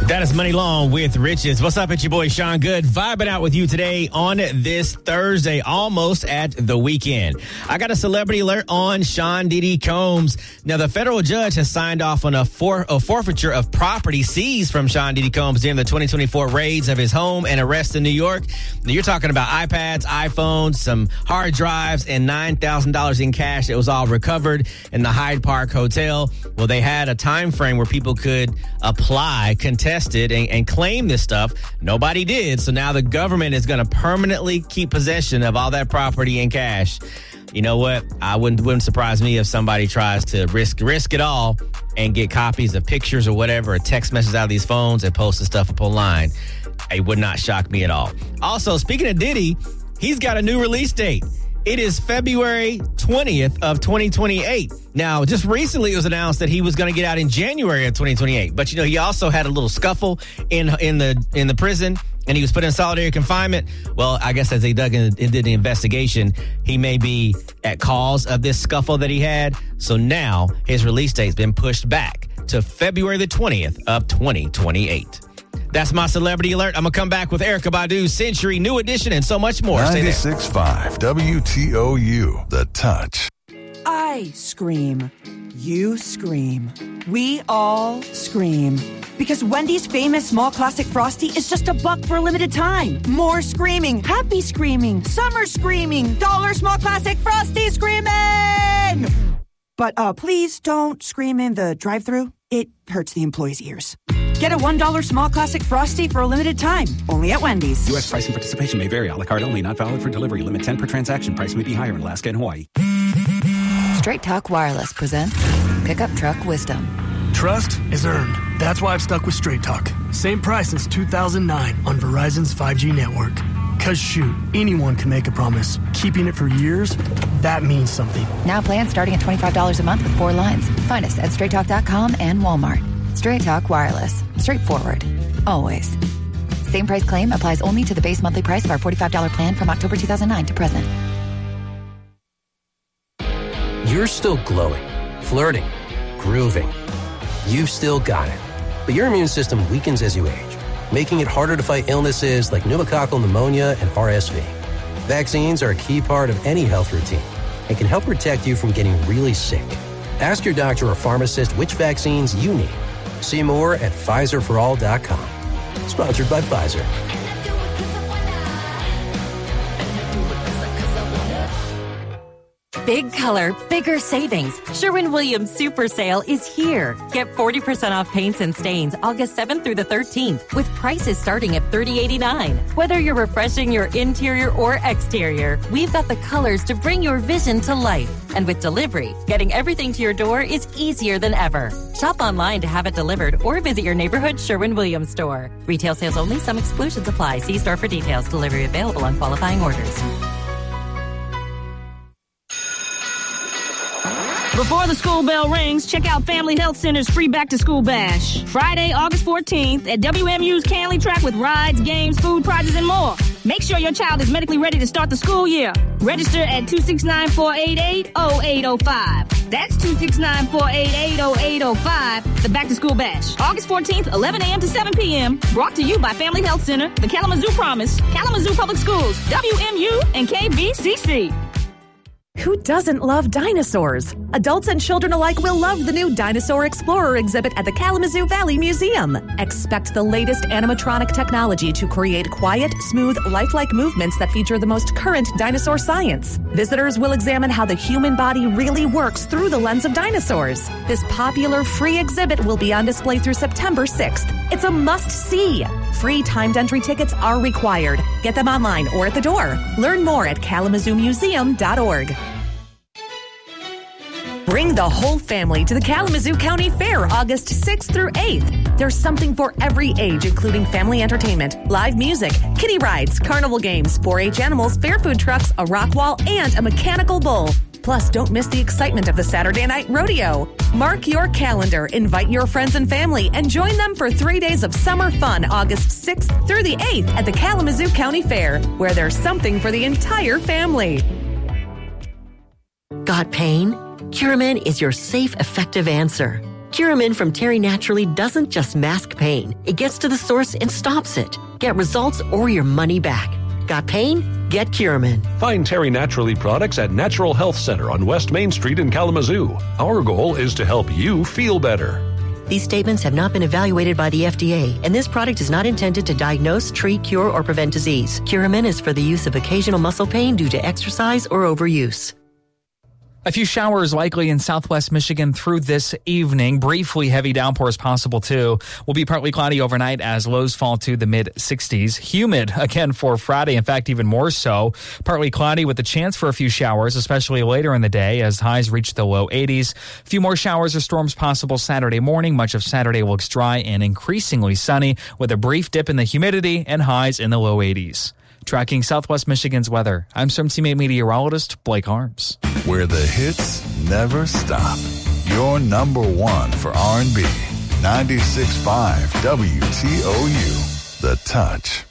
That is Money Long with Riches. What's up? It's your boy Sean Good, vibing out with you today on this Thursday, almost at the weekend. I got a celebrity alert on Sean Diddy Combs. Now, the federal judge has signed off on a forfeiture of property seized from Sean Diddy Combs during the 2024 raids of his home and arrest in New York. Now, you're talking about iPads, iPhones, some hard drives, and $9,000 in cash. It was all recovered in the Hyde Park Hotel. Well, they had a time frame where people could apply, contest it, and claim this stuff. Nobody did. So now the government is going to permanently keep possession of all that property and cash. You know what? Wouldn't surprise me if somebody tries to risk it all and get copies of pictures or whatever, or text messages out of these phones and post the stuff up online. It would not shock me at all. Also, speaking of Diddy, he's got a new release date. It is February 20th of 2028. Now, just recently it was announced that he was going to get out in January of 2028. But, you know, he also had a little scuffle in the prison, and he was put in solitary confinement. Well, I guess as they did the investigation, he may be at cause of this scuffle that he had. So now his release date's been pushed back to February the 20th of 2028. That's my celebrity alert. I'm going to come back with Erykah Badu's Century, New Edition, and so much more. 96.5 WTOU, The Touch. I scream. You scream. We all scream. Because Wendy's famous small classic Frosty is just $1 for a limited time. More screaming. Happy screaming. Summer screaming. Dollar small classic Frosty screaming! But please don't scream in the drive-thru. It hurts the employees' ears. Get a $1 small classic Frosty for a limited time. Only at Wendy's. U.S. price and participation may vary. A la carte only. Not valid for delivery. Limit 10 per transaction. Price may be higher in Alaska and Hawaii. Straight Talk Wireless presents Pickup Truck Wisdom. Trust is earned. That's why I've stuck with Straight Talk. Same price since 2009 on Verizon's 5G network. Cause shoot, anyone can make a promise. Keeping it for years, that means something. Now plans starting at $25 a month with 4 lines. Find us at straighttalk.com and Walmart. Straight Talk Wireless. Straightforward. Always. Same price claim applies only to the base monthly price of our $45 plan from October 2009 to present. You're still glowing, flirting, grooving. You've still got it. But your immune system weakens as you age, making it harder to fight illnesses like pneumococcal pneumonia and RSV. Vaccines are a key part of any health routine and can help protect you from getting really sick. Ask your doctor or pharmacist which vaccines you need. See more at PfizerForAll.com. Sponsored by Pfizer. Big color, bigger savings. Sherwin-Williams Super Sale is here. Get 40% off paints and stains August 7th through the 13th with prices starting at $30.89. Whether you're refreshing your interior or exterior, we've got the colors to bring your vision to life. And with delivery, getting everything to your door is easier than ever. Shop online to have it delivered or visit your neighborhood Sherwin-Williams store. Retail sales only. Some exclusions apply. See store for details. Delivery available on qualifying orders. Before the school bell rings, check out Family Health Center's free back-to-school bash. Friday, August 14th at WMU's Canley Track with rides, games, food, prizes, and more. Make sure your child is medically ready to start the school year. Register at 269-488-0805. That's 269-488-0805. The back-to-school bash. August 14th, 11 a.m. to 7 p.m. Brought to you by Family Health Center, the Kalamazoo Promise, Kalamazoo Public Schools, WMU, and KBCC. Who doesn't love dinosaurs? Adults and children alike will love the new Dinosaur Explorer exhibit at the Kalamazoo Valley Museum. Expect the latest animatronic technology to create quiet, smooth, lifelike movements that feature the most current dinosaur science. Visitors will examine how the human body really works through the lens of dinosaurs. This popular free exhibit will be on display through September 6th. It's a must-see. Free timed entry tickets are required. Get them online or at the door. Learn more at KalamazooMuseum.org. Bring the whole family to the Kalamazoo County Fair August 6th through 8th. There's something for every age, including family entertainment, live music, kiddie rides, carnival games, 4-H animals, fair food trucks, a rock wall, and a mechanical bull. Plus, don't miss the excitement of the Saturday Night Rodeo. Mark your calendar, invite your friends and family, and join them for 3 days of summer fun August 6th through the 8th at the Kalamazoo County Fair, where there's something for the entire family. Got pain? Curamin is your safe, effective answer. Curamin from Terry Naturally doesn't just mask pain. It gets to the source and stops it. Get results or your money back. Got pain? Get Curamin. Find Terry Naturally products at Natural Health Center on West Main Street in Kalamazoo. Our goal is to help you feel better. These statements have not been evaluated by the FDA, and this product is not intended to diagnose, treat, cure, or prevent disease. Curamin is for the use of occasional muscle pain due to exercise or overuse. A few showers likely in southwest Michigan through this evening. Briefly heavy downpours possible too. Will be partly cloudy overnight as lows fall to the mid-60s. Humid again for Friday. In fact, even more so. Partly cloudy with the chance for a few showers, especially later in the day as highs reach the low 80s. A few more showers or storms possible Saturday morning. Much of Saturday looks dry and increasingly sunny with a brief dip in the humidity and highs in the low 80s. Tracking Southwest Michigan's weather, I'm some teammate meteorologist Blake Harms. Where the hits never stop. Your number one for R&B. 96.5 WTOU. The Touch.